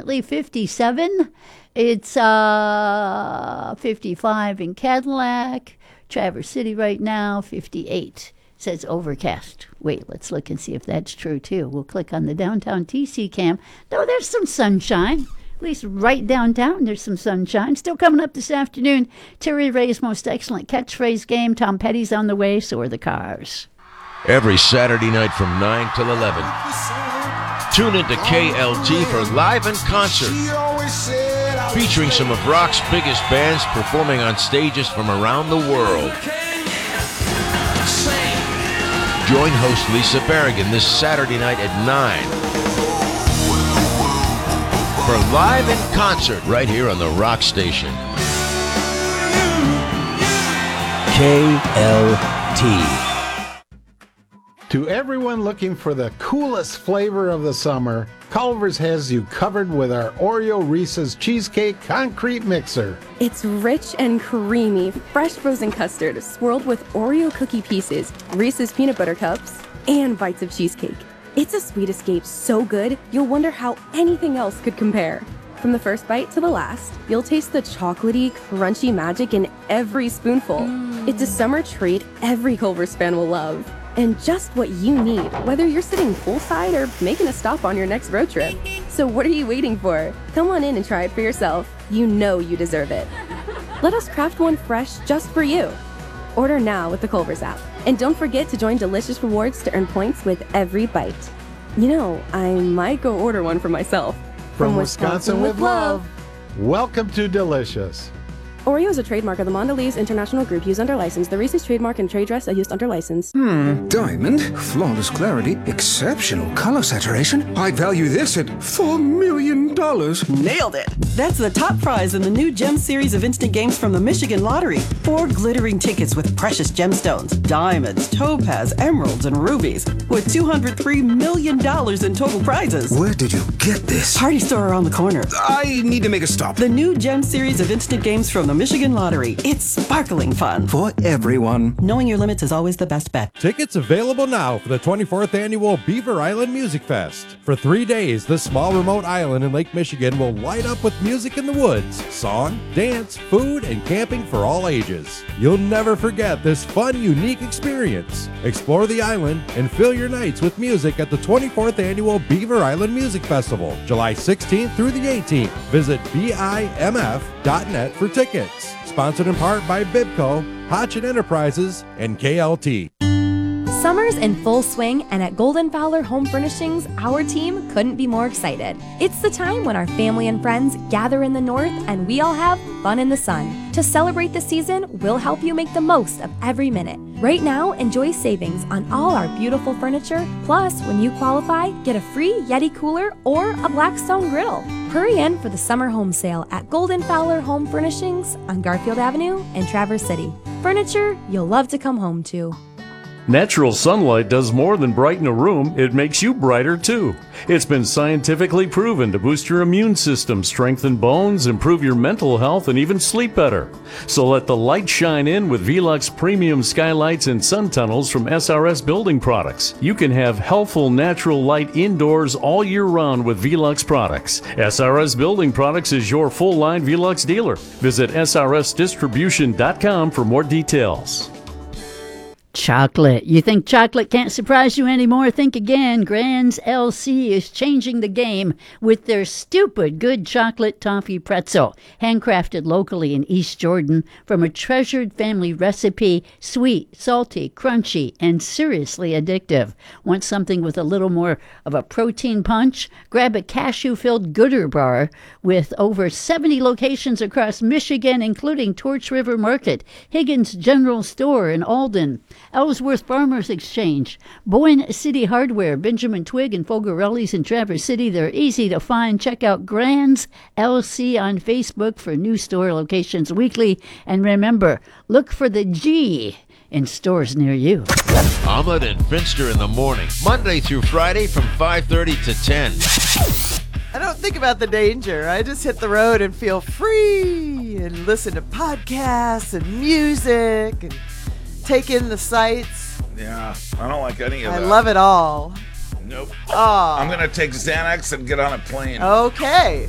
currently 57. It's 55 in Cadillac. Traverse City right now, 58. Says overcast. Wait, let's look and see if that's true, too. We'll click on the downtown TC cam. No, there's some sunshine. At least right downtown, there's some sunshine. Still coming up this afternoon, Terry Ray's most excellent catchphrase game. Tom Petty's on the way, so are the Cars. Every Saturday night from 9 till 11. Tune into KLT for Live in Concert, featuring some of rock's biggest bands performing on stages from around the world. Join host Lisa Berrigan this Saturday night at 9 for Live in Concert right here on the Rock Station. KLT. To everyone looking for the coolest flavor of the summer, Culver's has you covered with our Oreo Reese's Cheesecake Concrete Mixer. It's rich and creamy, fresh frozen custard swirled with Oreo cookie pieces, Reese's peanut butter cups, and bites of cheesecake. It's a sweet escape so good, you'll wonder how anything else could compare. From the first bite to the last, you'll taste the chocolatey, crunchy magic in every spoonful. It's a summer treat every Culver's fan will love. And just what you need, whether you're sitting poolside or making a stop on your next road trip. So what are you waiting for? Come on in and try it for yourself. You know you deserve it. Let us craft one fresh just for you. Order now with the Culver's app. And don't forget to join Delicious Rewards to earn points with every bite. You know, I might go order one for myself. From Wisconsin with love. Welcome to Delicious. Oreo is a trademark of the Mondelez International Group used under license. The Reese's trademark and trade dress are used under license. Diamond, flawless clarity, exceptional color saturation. I'd value this at $4 million. Nailed it! That's the top prize in the new Gem series of instant games from the Michigan Lottery. 4 glittering tickets with precious gemstones, diamonds, topaz, emeralds, and rubies, with $203 million in total prizes. Where did you get this? Party store around the corner. I need to make a stop. The new Gem series of instant games from the Michigan Lottery. It's sparkling fun. For everyone. Knowing your limits is always the best bet. Tickets available now for the 24th Annual Beaver Island Music Fest. For 3 days, this small remote island in Lake Michigan will light up with music in the woods, song, dance, food, and camping for all ages. You'll never forget this fun, unique experience. Explore the island and fill your nights with music at the 24th Annual Beaver Island Music Festival, July 16th through the 18th. Visit BIMF.net for tickets. Sponsored in part by Bibco, Hotchin Enterprises, and KLT. Summer's in full swing, and at Golden Fowler Home Furnishings, our team couldn't be more excited. It's the time when our family and friends gather in the north and we all have fun in the sun. To celebrate the season, we'll help you make the most of every minute. Right now, enjoy savings on all our beautiful furniture. Plus, when you qualify, get a free Yeti cooler or a Blackstone griddle. Hurry in for the summer home sale at Golden Fowler Home Furnishings on Garfield Avenue in Traverse City. Furniture you'll love to come home to. Natural sunlight does more than brighten a room, it makes you brighter too. It's been scientifically proven to boost your immune system, strengthen bones, improve your mental health, and even sleep better. So let the light shine in with Velux Premium Skylights and Sun Tunnels from SRS Building Products. You can have healthful natural light indoors all year round with Velux products. SRS Building Products is your full-line Velux dealer. Visit srsdistribution.com for more details. Chocolate. You think chocolate can't surprise you anymore? Think again. Grand's LC is changing the game with their stupid good chocolate toffee pretzel, handcrafted locally in East Jordan from a treasured family recipe, sweet, salty, crunchy, and seriously addictive. Want something with a little more of a protein punch? Grab a cashew-filled Gooder bar with over 70 locations across Michigan, including Torch River Market, Higgins General Store in Alden, Ellsworth Farmers Exchange, Boyne City Hardware, Benjamin Twig and Fogarelli's in Traverse City. They're easy to find. Check out Grand's LC on Facebook for new store locations weekly. And remember, look for the G in stores near you. Ahmed and Finster in the morning, Monday through Friday from 5:30 to 10. I don't think about the danger. I just hit the road and feel free and listen to podcasts and music and take in the sights. Yeah, I don't like any of that. I love it all. Nope. Oh. I'm going to take Xanax and get on a plane. Okay.